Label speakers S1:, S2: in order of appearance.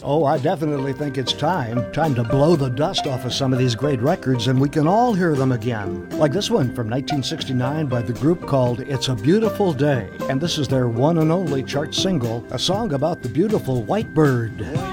S1: Oh, I definitely think it's time to blow the dust off of some of these great records and we can all hear them again. Like this one from 1969 by the group called It's a Beautiful Day. And this is their one and only chart single, a song about the beautiful white bird.